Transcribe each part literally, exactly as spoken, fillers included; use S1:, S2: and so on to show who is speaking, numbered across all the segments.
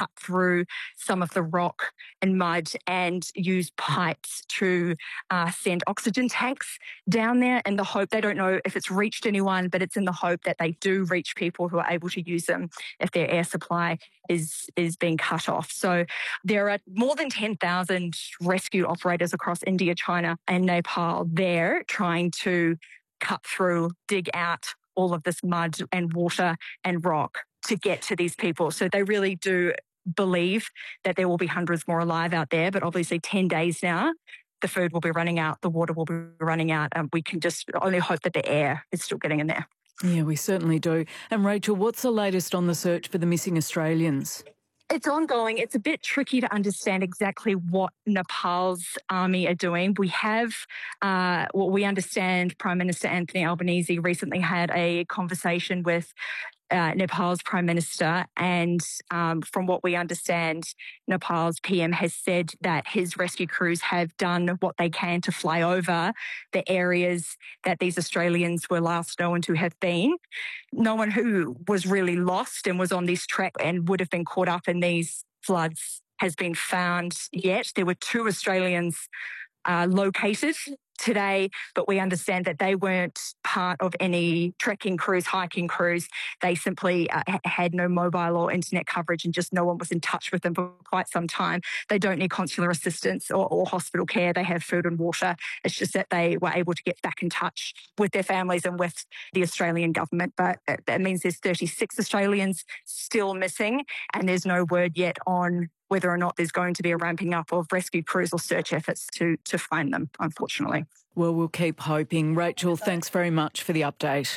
S1: cut through some of the rock and mud and use pipes to uh, send oxygen tanks down there in the hope, they don't know if it's reached anyone, but it's in the hope that they do reach people who are able to use them if their air supply is, is being cut off. So there are more than ten thousand rescue operators across India, China and Nepal there trying to cut through, dig out all of this mud and water and rock to get to these people. So they really do believe that there will be hundreds more alive out there, but obviously ten days now, the food will be running out, the water will be running out, and we can just only hope that the air is still getting in there.
S2: Yeah, we certainly do. And Rachel, what's the latest on the search for the missing Australians?
S1: It's ongoing. It's a bit tricky to understand exactly what Nepal's army are doing. We have, uh, what we understand, Prime Minister Anthony Albanese recently had a conversation with Uh, Nepal's Prime Minister, and um, from what we understand, Nepal's P M has said that his rescue crews have done what they can to fly over the areas that these Australians were last known to have been. No one who was really lost and was on this trek and would have been caught up in these floods has been found yet. There were two Australians uh, located today, but we understand that they weren't part of any trekking crews, hiking crews. They simply uh, had no mobile or internet coverage, and just no one was in touch with them for quite some time. They don't need consular assistance or, or hospital care. They have food and water. It's just that they were able to get back in touch with their families and with the Australian government. But that means there's thirty-six Australians still missing, and there's no word yet on whether or not there's going to be a ramping up of rescue crews or search efforts to, to find them, unfortunately.
S2: Well, we'll keep hoping. Rachel, thanks very much for the update.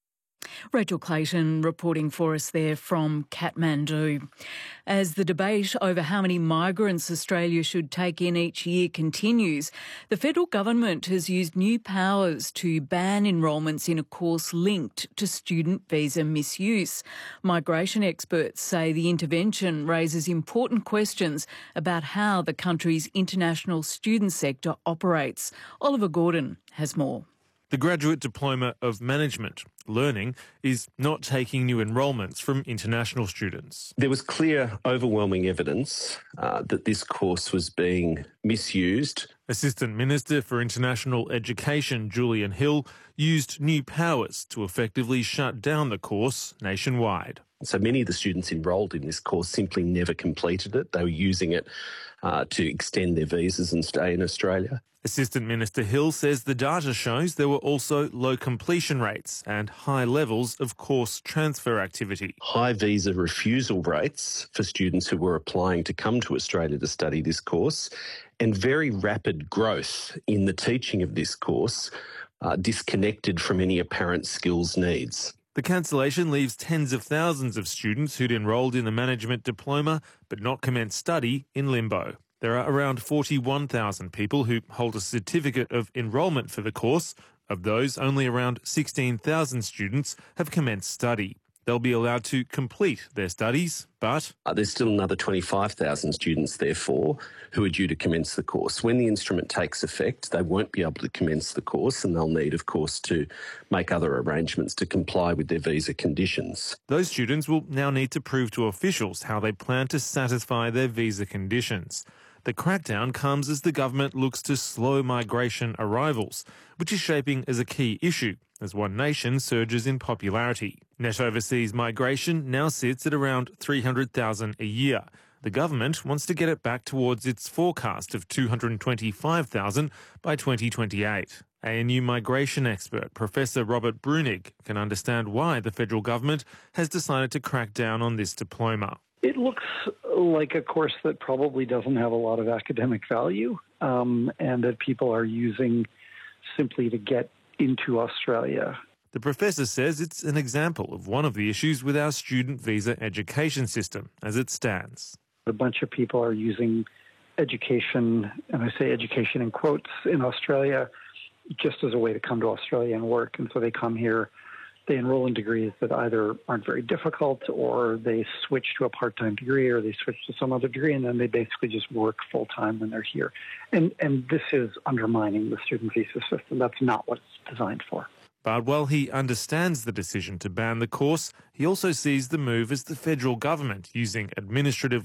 S2: Rachel Clayton reporting for us there from Kathmandu. As the debate over how many migrants Australia should take in each year continues, the federal government has used new powers to ban enrolments in a course linked to student visa misuse. Migration experts say the intervention raises important questions about how the country's international student sector operates. Oliver Gordon has more.
S3: The Graduate Diploma of Management Learning is not taking new enrolments from international students.
S4: There was clear, overwhelming evidence uh, that this course was being misused.
S3: Assistant Minister for International Education Julian Hill used new powers to effectively shut down the course nationwide.
S4: So many of the students enrolled in this course simply never completed it. They were using it uh, to extend their visas and stay in Australia.
S3: Assistant Minister Hill says the data shows there were also low completion rates and high levels of course transfer activity.
S4: High visa refusal rates for students who were applying to come to Australia to study this course, and very rapid growth in the teaching of this course, uh, disconnected from any apparent skills needs.
S3: The cancellation leaves tens of thousands of students who'd enrolled in the management diploma but not commenced study in limbo. There are around forty-one thousand people who hold a certificate of enrolment for the course. Of those, only around sixteen thousand students have commenced study. They'll be allowed to complete their studies, but
S4: Uh, there's still another twenty-five thousand students, therefore, who are due to commence the course. When the instrument takes effect, they won't be able to commence the course, and they'll need, of course, to make other arrangements to comply with their visa conditions.
S3: Those students will now need to prove to officials how they plan to satisfy their visa conditions. The crackdown comes as the government looks to slow migration arrivals, which is shaping as a key issue as One Nation surges in popularity. Net overseas migration now sits at around three hundred thousand a year. The government wants to get it back towards its forecast of two hundred twenty-five thousand by twenty twenty-eight. A N U migration expert Professor Robert Brunig can understand why the federal government has decided to crack down on this diploma.
S5: It looks like a course that probably doesn't have a lot of academic value, um, and that people are using simply to get into Australia.
S3: The professor says it's an example of one of the issues with our student visa education system as it stands.
S5: A bunch of people are using education, and I say education in quotes, in Australia just as a way to come to Australia and work. And so they come here, they enroll in degrees that either aren't very difficult, or they switch to a part-time degree, or they switch to some other degree, and then they basically just work full-time when they're here. And, and this is undermining the student visa system. That's not what it's designed for.
S3: But while he understands the decision to ban the course, he also sees the move as the federal government using administrative